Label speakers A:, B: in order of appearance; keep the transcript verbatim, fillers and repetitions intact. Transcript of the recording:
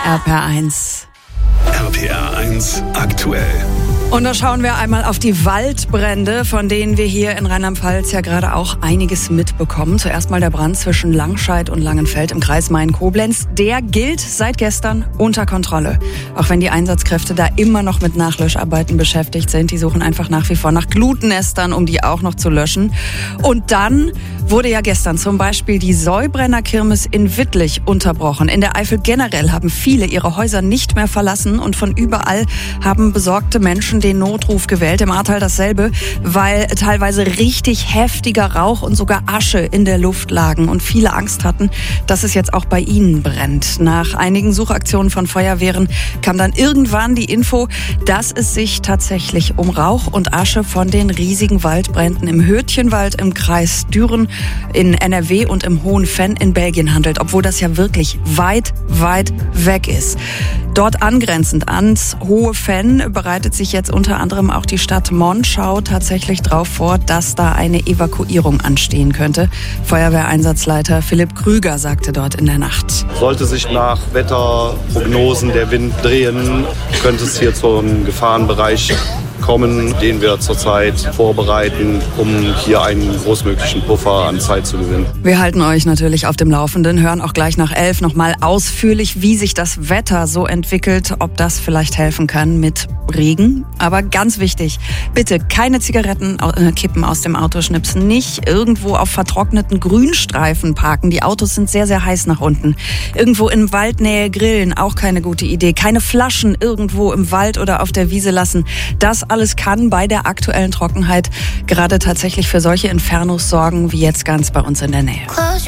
A: R P R eins.
B: R P R eins aktuell.
A: Und da schauen wir einmal auf die Waldbrände, von denen wir hier in Rheinland-Pfalz ja gerade auch einiges mitbekommen. Zuerst mal der Brand zwischen Langscheid und Langenfeld im Kreis Main-Koblenz. Der gilt seit gestern unter Kontrolle. Auch wenn die Einsatzkräfte da immer noch mit Nachlöscharbeiten beschäftigt sind. Die suchen einfach nach wie vor nach Glutnestern, um die auch noch zu löschen. Und dann wurde ja gestern zum Beispiel die Säubrenner-Kirmes in Wittlich unterbrochen. In der Eifel generell haben viele ihre Häuser nicht mehr verlassen und von überall haben besorgte Menschen den Notruf gewählt. Im Ahrtal dasselbe, weil teilweise richtig heftiger Rauch und sogar Asche in der Luft lagen und viele Angst hatten, dass es jetzt auch bei ihnen brennt. Nach einigen Suchaktionen von Feuerwehren kam dann irgendwann die Info, dass es sich tatsächlich um Rauch und Asche von den riesigen Waldbränden im Hürtchenwald im Kreis Düren in N R W und im Hohen Venn in Belgien handelt, obwohl das ja wirklich weit, weit weg ist. Dort angrenzend ans Hohe Venn bereitet sich jetzt unter anderem auch die Stadt Monschau tatsächlich darauf vor, dass da eine Evakuierung anstehen könnte. Feuerwehreinsatzleiter Philipp Krüger sagte dort in der Nacht.
C: Sollte sich nach Wetterprognosen der Wind drehen, könnte es hier zu einem Gefahrenbereich kommen, den wir zurzeit vorbereiten, um hier einen großmöglichen Puffer an Zeit zu gewinnen.
A: Wir halten euch natürlich auf dem Laufenden, hören auch gleich nach elf nochmal ausführlich, wie sich das Wetter so entwickelt, ob das vielleicht helfen kann mit Regen. Aber ganz wichtig, bitte keine Zigaretten, äh, Kippen aus dem Auto schnipsen, nicht irgendwo auf vertrockneten Grünstreifen parken. Die Autos sind sehr, sehr heiß nach unten. Irgendwo in Waldnähe grillen, auch keine gute Idee. Keine Flaschen irgendwo im Wald oder auf der Wiese lassen. Das alles kann bei der aktuellen Trockenheit gerade tatsächlich für solche Infernos sorgen, wie jetzt ganz bei uns in der Nähe.